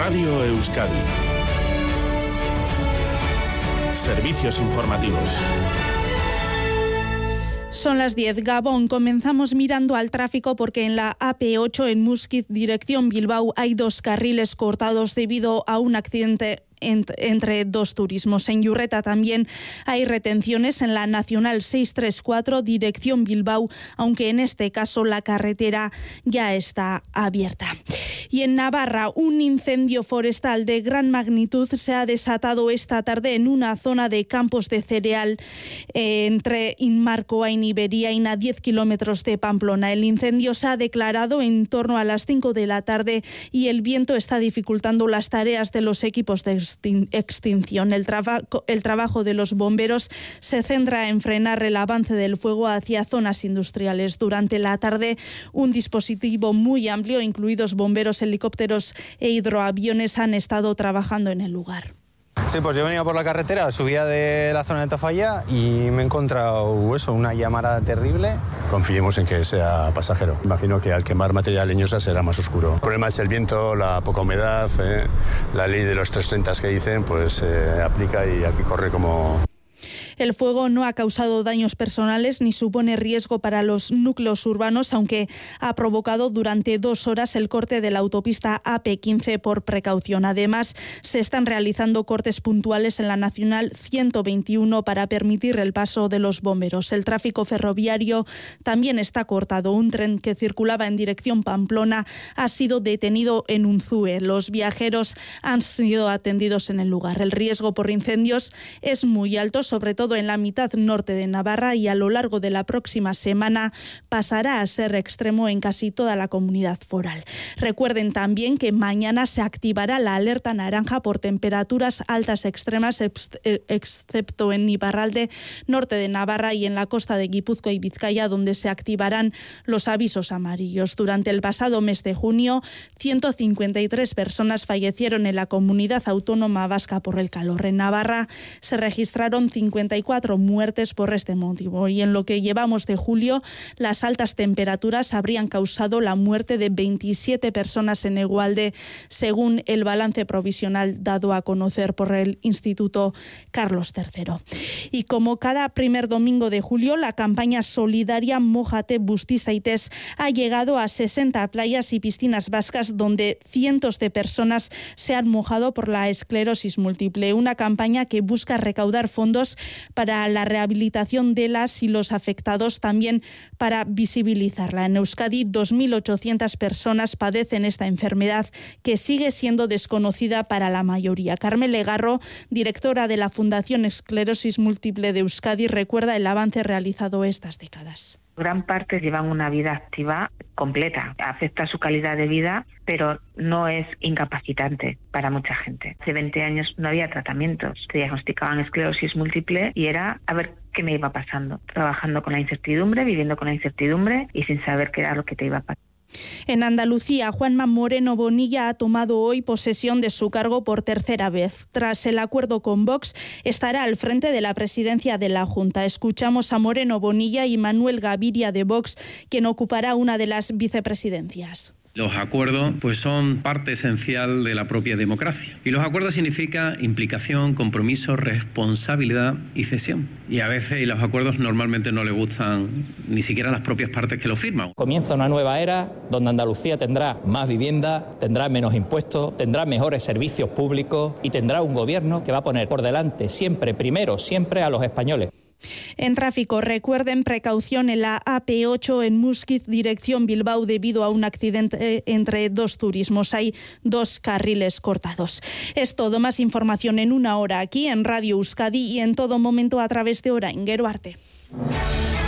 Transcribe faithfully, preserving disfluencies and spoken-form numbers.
Radio Euskadi. Servicios informativos. Son las diez. Gabón, comenzamos mirando al tráfico porque en la A P ocho en Muskiz, dirección Bilbao, hay dos carriles cortados debido a un accidente entre dos turismos. En Yurreta también hay retenciones en la Nacional seiscientos treinta y cuatro, dirección Bilbao, aunque en este caso la carretera ya está abierta. Y en Navarra, un incendio forestal de gran magnitud se ha desatado esta tarde en una zona de campos de cereal eh, entre Inmarcoain y Beriain, a diez kilómetros de Pamplona. El incendio se ha declarado en torno a las cinco de la tarde y el viento está dificultando las tareas de los equipos de extinción. El, traba, el trabajo de los bomberos se centra en frenar el avance del fuego hacia zonas industriales. Durante la tarde, un dispositivo muy amplio, incluidos bomberos, helicópteros e hidroaviones, han estado trabajando en el lugar. Sí, pues yo venía por la carretera, subía de la zona de Tafalla y me he encontrado eso, una llamada terrible. Confiemos en que sea pasajero. Imagino que al quemar material leñosa será más oscuro. El problema es el viento, la poca humedad, eh, la ley de los tres treinta que dicen, pues eh, aplica y aquí corre como... El fuego no ha causado daños personales ni supone riesgo para los núcleos urbanos, aunque ha provocado durante dos horas el corte de la autopista A P quince por precaución. Además, se están realizando cortes puntuales en la Nacional ciento veintiuno para permitir el paso de los bomberos. El tráfico ferroviario también está cortado. Un tren que circulaba en dirección Pamplona ha sido detenido en Unzúe. Los viajeros han sido atendidos en el lugar. El riesgo por incendios es muy alto, sobre todo en la mitad norte de Navarra, y a lo largo de la próxima semana pasará a ser extremo en casi toda la comunidad foral. Recuerden también que mañana se activará la alerta naranja por temperaturas altas extremas, excepto en Iparralde, norte de Navarra, y en la costa de Guipúzcoa y Vizcaya, donde se activarán los avisos amarillos. Durante el pasado mes de junio, ciento cincuenta y tres personas fallecieron en la comunidad autónoma vasca por el calor. En Navarra se registraron cincuenta y cuatro muertes por este motivo, y en lo que llevamos de julio, las altas temperaturas habrían causado la muerte de veintisiete personas en Egualde, según el balance provisional dado a conocer por el Instituto Carlos tercero. Y como cada primer domingo de julio, la campaña solidaria Mójate Busti Zaitez ha llegado a sesenta playas y piscinas vascas, donde cientos de personas se han mojado por la esclerosis múltiple. Una campaña que busca recaudar fondos para la rehabilitación de las y los afectados, también para visibilizarla. En Euskadi, dos mil ochocientas personas padecen esta enfermedad, que sigue siendo desconocida para la mayoría. Carmen Legarro, directora de la Fundación Esclerosis Múltiple de Euskadi, recuerda el avance realizado estas décadas. Gran parte llevan una vida activa completa, afecta su calidad de vida, pero no es incapacitante para mucha gente. Hace veinte años no había tratamientos, se diagnosticaban esclerosis múltiple y era a ver qué me iba pasando, trabajando con la incertidumbre, viviendo con la incertidumbre y sin saber qué era lo que te iba a pasar. En Andalucía, Juanma Moreno Bonilla ha tomado hoy posesión de su cargo por tercera vez. Tras el acuerdo con Vox, estará al frente de la presidencia de la Junta. Escuchamos a Moreno Bonilla y Manuel Gaviria de Vox, quien ocupará una de las vicepresidencias. Los acuerdos pues son parte esencial de la propia democracia. Y los acuerdos significan implicación, compromiso, responsabilidad y cesión. Y a veces y los acuerdos normalmente no le gustan ni siquiera las propias partes que lo firman. Comienza una nueva era donde Andalucía tendrá más vivienda, tendrá menos impuestos, tendrá mejores servicios públicos y tendrá un gobierno que va a poner por delante siempre, primero, siempre a los españoles. En tráfico, recuerden precaución en la A P ocho en Muskiz, dirección Bilbao, debido a un accidente entre dos turismos. Hay dos carriles cortados. Es todo. Más información en una hora aquí en Radio Euskadi y en todo momento a través de Orain. Gero arte.